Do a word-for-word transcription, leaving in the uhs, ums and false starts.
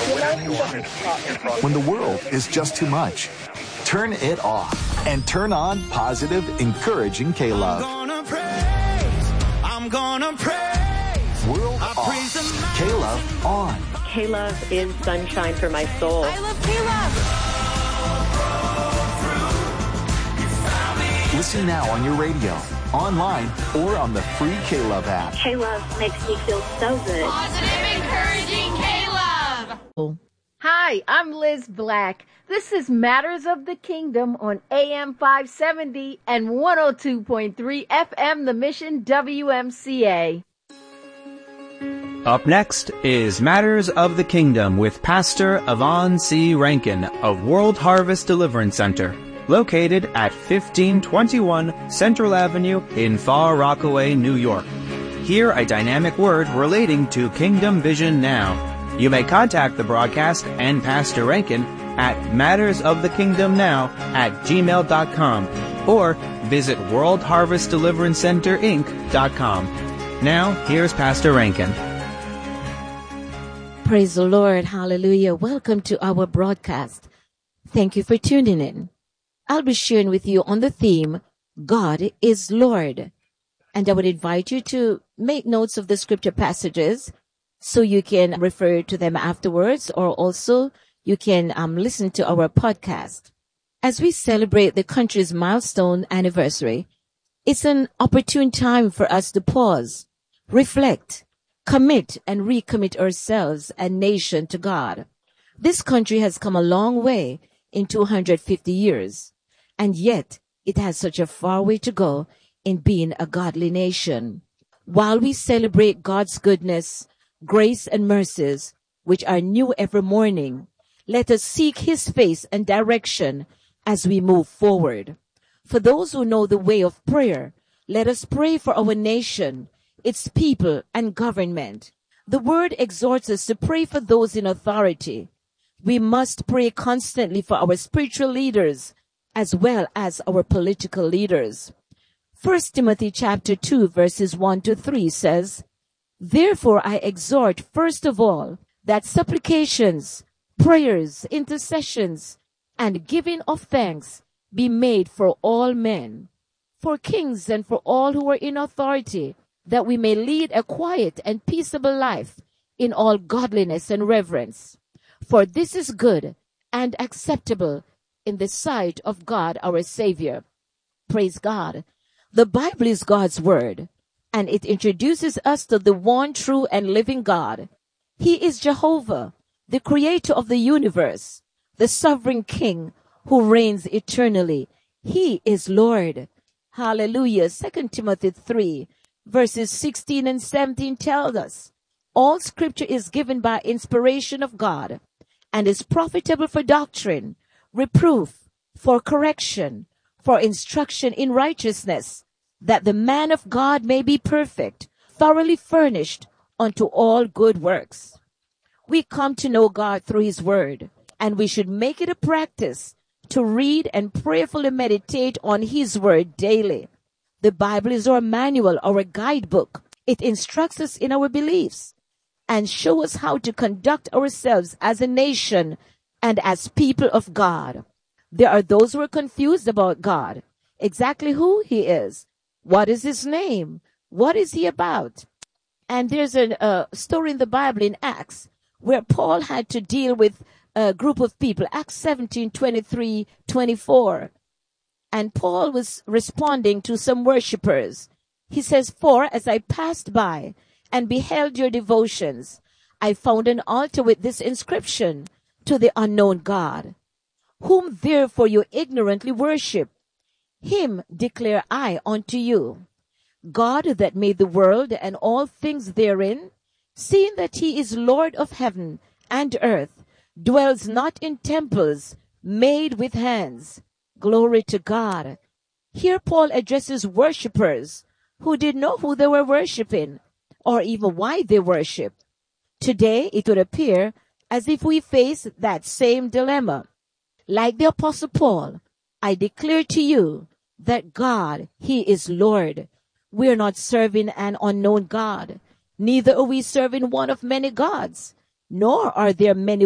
When the world is just too much, turn it off and turn on positive, encouraging K-Love. I'm gonna praise, I'm gonna praise. World off, K-Love on. K-Love is sunshine for my soul. I love K-Love. Listen now on your radio, online, or on the free K-Love app. K-Love makes me feel so good. Positive, encouraging K-Love. Hi, I'm Liz Black. This is Matters of the Kingdom on A M five seventy and one oh two point three F M The Mission W M C A. Up next is Matters of the Kingdom with Pastor Yvonne C. Rankin of World Harvest Deliverance Center, located at fifteen twenty-one Central Avenue in Far Rockaway, New York. Hear a dynamic word relating to Kingdom Vision now. You may contact the broadcast and Pastor Rankin at mattersofthekingdomnow at gmail dot com or visit world harvest deliverance center inc dot com. Now, here's Pastor Rankin. Praise the Lord. Hallelujah. Welcome to our broadcast. Thank you for tuning in. I'll be sharing with you on the theme, God is Lord. And I would invite you to make notes of the scripture passages so you can refer to them afterwards, or also you can um, listen to our podcast. As we celebrate the country's milestone anniversary, it's an opportune time for us to pause, reflect, commit, and recommit ourselves and nation to God. This country has come a long way in two hundred fifty years, and yet it has such a far way to go in being a godly nation. While we celebrate God's goodness, grace, and mercies, which are new every morning, let us seek his face and direction as we move forward. For those who know the way of prayer, let us pray for our nation, its people, and government. The word exhorts us to pray for those in authority. We must pray constantly for our spiritual leaders as well as our political leaders. First Timothy chapter two verses one to three says, Therefore I exhort first of all that supplications, prayers, intercessions, and giving of thanks be made for all men, for kings and for all who are in authority, that we may lead a quiet and peaceable life in all godliness and reverence. For this is good and acceptable in the sight of God our Savior. Praise God. The Bible is God's word, and it introduces us to the one true and living God. He is Jehovah, the creator of the universe, the sovereign king who reigns eternally. He is Lord. Hallelujah. Second Timothy three verses sixteen and seventeen tells us, all scripture is given by inspiration of God and is profitable for doctrine, reproof, for correction, for instruction in righteousness, that the man of God may be perfect, thoroughly furnished unto all good works. We come to know God through his word, and we should make it a practice to read and prayerfully meditate on his word daily. The Bible is our manual, our guidebook. It instructs us in our beliefs and shows us how to conduct ourselves as a nation and as people of God. There are those who are confused about God, exactly who he is. What is his name? What is he about? And there's a uh, story in the Bible in Acts where Paul had to deal with a group of people, Acts seventeen, twenty-three, twenty-four. And Paul was responding to some worshippers. He says, For as I passed by and beheld your devotions, I found an altar with this inscription, to the unknown God, whom therefore you ignorantly worship. Him declare I unto you, God that made the world and all things therein, seeing that he is Lord of heaven and earth, dwells not in temples made with hands. Glory to God. Here Paul addresses worshippers who didn't know who they were worshiping or even why they worship. Today it would appear as if we face that same dilemma. Like the Apostle Paul, I declare to you that God, he is Lord. We are not serving an unknown God. Neither are we serving one of many gods, nor are there many